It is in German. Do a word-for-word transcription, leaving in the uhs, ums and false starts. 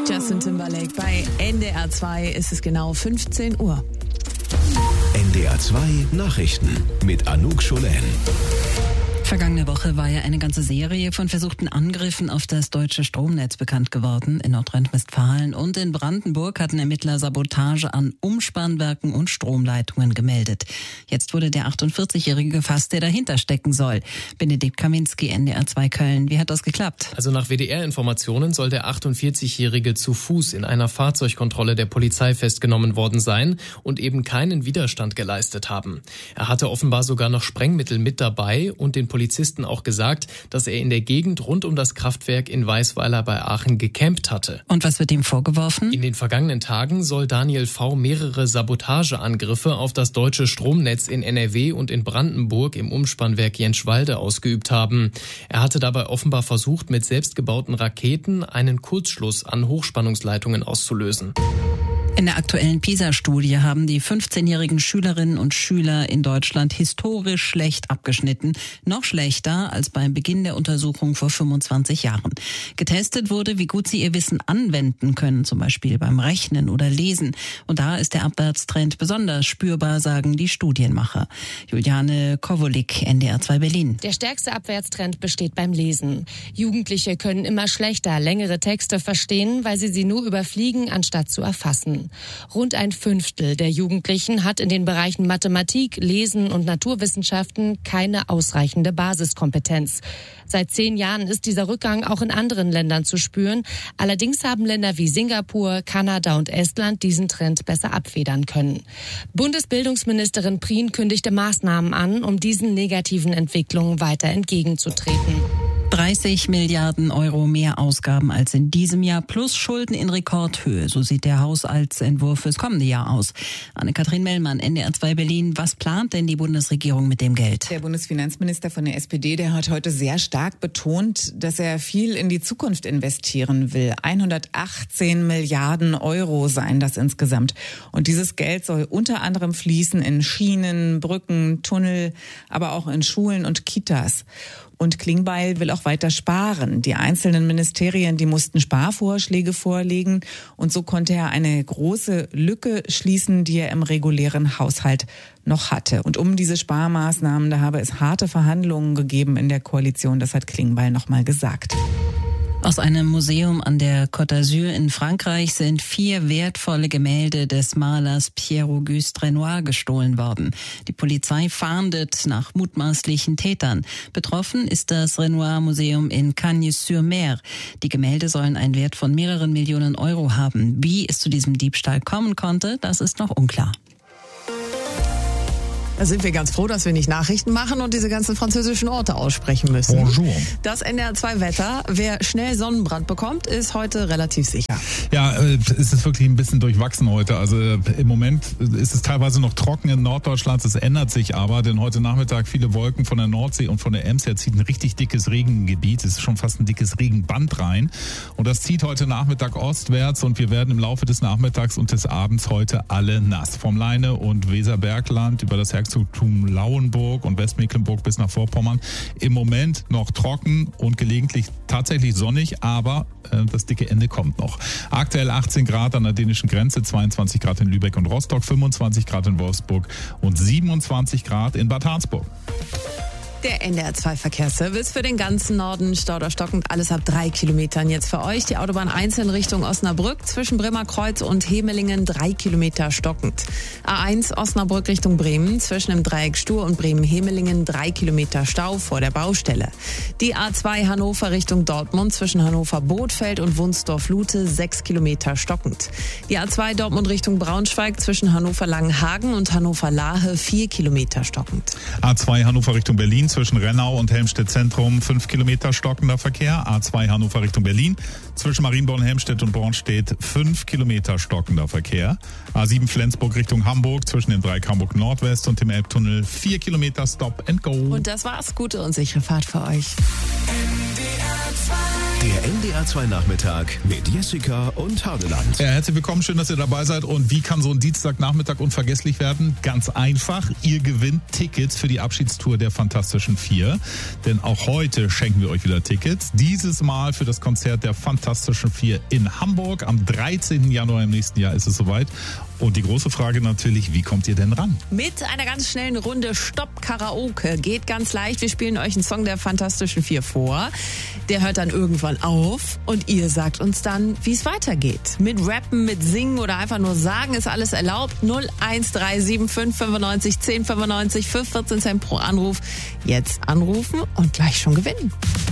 Justin Timberlake bei N D R zwei ist es genau fünfzehn Uhr. N D R zwei Nachrichten mit Anouk Scholen. Vergangene Woche war ja eine ganze Serie von versuchten Angriffen auf das deutsche Stromnetz bekannt geworden. In Nordrhein-Westfalen und in Brandenburg hatten Ermittler Sabotage an Umspannwerken und Stromleitungen gemeldet. Jetzt wurde der achtundvierzigjährige gefasst, der dahinter stecken soll. Benedikt Kaminski, N D R zwei Köln. Wie hat das geklappt? Also nach W D R-Informationen soll der achtundvierzigjährige zu Fuß in einer Fahrzeugkontrolle der Polizei festgenommen worden sein und eben keinen Widerstand geleistet haben. Er hatte offenbar sogar noch Sprengmittel mit dabei und den Polizisten auch gesagt, dass er in der Gegend rund um das Kraftwerk in Weißweiler bei Aachen gecampt hatte. Und was wird ihm vorgeworfen? In den vergangenen Tagen soll Daniel V. mehrere Sabotageangriffe auf das deutsche Stromnetz in N R W und in Brandenburg im Umspannwerk Jenschwalde ausgeübt haben. Er hatte dabei offenbar versucht, mit selbstgebauten Raketen einen Kurzschluss an Hochspannungsleitungen auszulösen. In der aktuellen PISA-Studie haben die fünfzehnjährigen Schülerinnen und Schüler in Deutschland historisch schlecht abgeschnitten. Noch schlechter als beim Beginn der Untersuchung vor fünfundzwanzig Jahren. Getestet wurde, wie gut sie ihr Wissen anwenden können, zum Beispiel beim Rechnen oder Lesen. Und da ist der Abwärtstrend besonders spürbar, sagen die Studienmacher. Juliane Kowolik, N D R zwei Berlin. Der stärkste Abwärtstrend besteht beim Lesen. Jugendliche können immer schlechter längere Texte verstehen, weil sie sie nur überfliegen, anstatt zu erfassen. Rund ein Fünftel der Jugendlichen hat in den Bereichen Mathematik, Lesen und Naturwissenschaften keine ausreichende Basiskompetenz. Seit zehn Jahren ist dieser Rückgang auch in anderen Ländern zu spüren. Allerdings haben Länder wie Singapur, Kanada und Estland diesen Trend besser abfedern können. Bundesbildungsministerin Prien kündigte Maßnahmen an, um diesen negativen Entwicklungen weiter entgegenzutreten. dreißig Milliarden Euro mehr Ausgaben als in diesem Jahr plus Schulden in Rekordhöhe. So sieht der Haushaltsentwurf fürs kommende Jahr aus. Anne-Kathrin Mellmann, N D R zwei Berlin. Was plant denn die Bundesregierung mit dem Geld? Der Bundesfinanzminister von der S P D, der hat heute sehr stark betont, dass er viel in die Zukunft investieren will. hundertachtzehn Milliarden Euro seien das insgesamt. Und dieses Geld soll unter anderem fließen in Schienen, Brücken, Tunnel, aber auch in Schulen und Kitas. Und Klingbeil will auch weiter sparen. Die einzelnen Ministerien, die mussten Sparvorschläge vorlegen. Und so konnte er eine große Lücke schließen, die er im regulären Haushalt noch hatte. Und um diese Sparmaßnahmen, da habe es harte Verhandlungen gegeben in der Koalition. Das hat Klingbeil noch mal gesagt. Aus einem Museum an der Côte d'Azur in Frankreich sind vier wertvolle Gemälde des Malers Pierre-Auguste Renoir gestohlen worden. Die Polizei fahndet nach mutmaßlichen Tätern. Betroffen ist das Renoir-Museum in Cagnes-sur-Mer. Die Gemälde sollen einen Wert von mehreren Millionen Euro haben. Wie es zu diesem Diebstahl kommen konnte, das ist noch unklar. Da sind wir ganz froh, dass wir nicht Nachrichten machen und diese ganzen französischen Orte aussprechen müssen. Bonjour. Das N D R zwei Wetter. Wer schnell Sonnenbrand bekommt, ist heute relativ sicher. Ja, es ist wirklich ein bisschen durchwachsen heute. Also im Moment ist es teilweise noch trocken in Norddeutschland. Es ändert sich aber, denn heute Nachmittag viele Wolken von der Nordsee und von der Ems her zieht ein richtig dickes Regengebiet. Es ist schon fast ein dickes Regenband rein. Und das zieht heute Nachmittag ostwärts und wir werden im Laufe des Nachmittags und des Abends heute alle nass. Vom Leine und Weserbergland über das Herzogtum Lauenburg und Westmecklenburg bis nach Vorpommern. Im Moment noch trocken und gelegentlich tatsächlich sonnig, aber äh, das dicke Ende kommt noch. Aktuell achtzehn Grad an der dänischen Grenze, zweiundzwanzig Grad in Lübeck und Rostock, fünfundzwanzig Grad in Wolfsburg und siebenundzwanzig Grad in Bad Harzburg. Der N D R zwei Verkehrsservice für den ganzen Norden, Stauder stockend, alles ab drei Kilometern. Jetzt für euch die Autobahn eins in Richtung Osnabrück, zwischen Bremerkreuz und Hemelingen drei Kilometer stockend. A eins Osnabrück Richtung Bremen, zwischen dem Dreieck Stur und Bremen-Hemelingen drei Kilometer Stau vor der Baustelle. Die A zwei Hannover Richtung Dortmund, zwischen Hannover-Bothfeld und Wunsdorf-Lute sechs Kilometer stockend. Die A zwei Dortmund Richtung Braunschweig, zwischen Hannover-Langenhagen und Hannover-Lahe vier Kilometer stockend. A zwei Hannover Richtung Berlin, zwischen Rennau und Helmstedt Zentrum fünf Kilometer stockender Verkehr. A zwei Hannover Richtung Berlin, zwischen Marienborn, Helmstedt und Bornstedt fünf Kilometer stockender Verkehr. A sieben Flensburg Richtung Hamburg, zwischen dem Dreieck Hamburg Nordwest und dem Elbtunnel vier Kilometer Stop and Go. Und das war's. Gute und sichere Fahrt für euch. N D R zwei Der N D R zwei Nachmittag mit Jessica und Hardeland. Ja, herzlich willkommen, schön, dass ihr dabei seid. Und wie kann so ein Dienstagnachmittag unvergesslich werden? Ganz einfach, ihr gewinnt Tickets für die Abschiedstour der Fantastischen Vier. Denn auch heute schenken wir euch wieder Tickets. Dieses Mal für das Konzert der Fantastischen Vier in Hamburg. Am dreizehnten Januar im nächsten Jahr ist es soweit. Und die große Frage natürlich, wie kommt ihr denn ran? Mit einer ganz schnellen Runde Stopp Karaoke. Geht ganz leicht. Wir spielen euch einen Song der Fantastischen Vier vor. Der hört dann irgendwann auf und ihr sagt uns dann, wie es weitergeht. Mit Rappen, mit Singen oder einfach nur sagen ist alles erlaubt. null eins drei sieben fünf fünfundneunzig zehn fünfundneunzig für vierzehn Cent pro Anruf. Jetzt anrufen und gleich schon gewinnen.